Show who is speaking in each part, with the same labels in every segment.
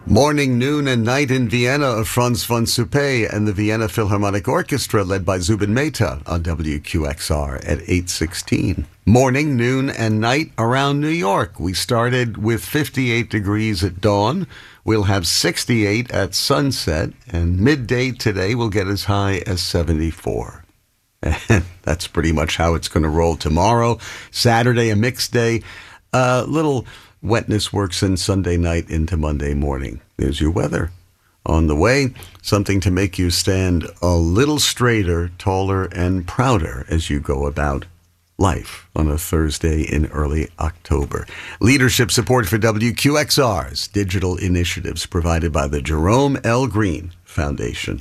Speaker 1: Morning, noon, and night in Vienna of Franz von Suppé and the Vienna Philharmonic Orchestra led by Zubin Mehta on WQXR at 8:16. Morning, noon, and night around New York. We started with 58 degrees at dawn. We'll have 68 at sunset, and midday today will get as high as 74. And that's pretty much how it's going to roll tomorrow. Saturday, a mixed day. Little wetness works in Sunday night into Monday morning. There's your weather. On the way, something to make you stand a little straighter, taller, and prouder as you go about life on a Thursday in early October. Leadership support for WQXR's digital initiatives provided by the Jerome L. Green Foundation.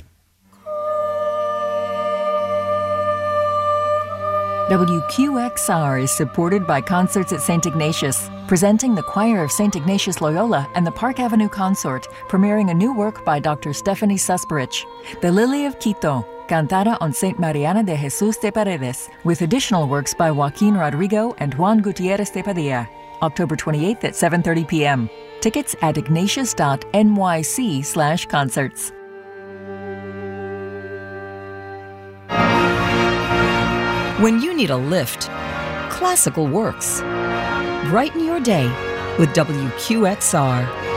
Speaker 2: WQXR is supported by Concerts at St. Ignatius, presenting the Choir of St. Ignatius Loyola and the Park Avenue Consort, premiering a new work by Dr. Stephanie Susperich, The Lily of Quito, cantada on St. Mariana de Jesus de Paredes, with additional works by Joaquin Rodrigo and Juan Gutierrez de Padilla. October 28th at 7:30 p.m. Tickets at ignatius.nyc/concerts. When you need a lift, classical works. Brighten your day with WQXR.